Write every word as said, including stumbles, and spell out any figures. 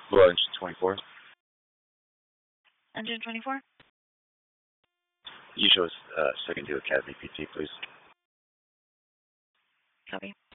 Blue Engine twenty-four. Engine twenty-four? You show us uh, second to Academy P T, please. Copy.